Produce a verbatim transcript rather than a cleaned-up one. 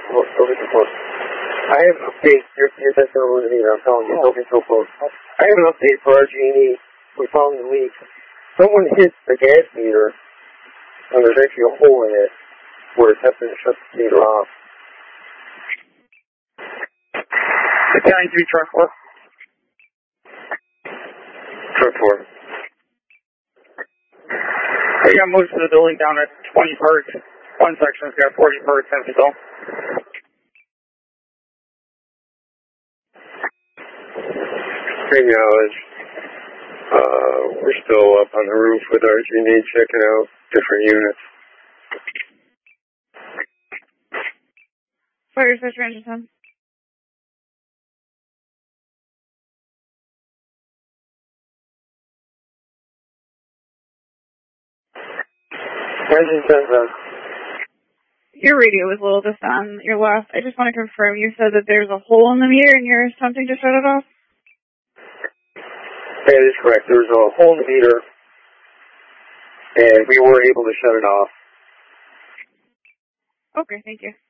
close. Don't get too close. I have an update. You're, you're that's not what it is. I'm telling you. Don't get so close. I have an update for our G and E. We found the leak. Someone hit the gas meter, and there's actually a hole in it where it's having to shut the meter off. Battalion three, truck four. Truck four. We got moved to the building down at twenty parts. One section's got forty parts empty though. Hey, knowledge. Uh, we're still up on the roof with our G and E checking out different units. Where is this Rangerton? Rangerton's uh, Your radio was a little distant on your left. I just want to confirm you said that there's a hole in the meter and you're attempting to shut it off? that is correct. There's a hole in the meter, and we were able to shut it off. Okay, thank you.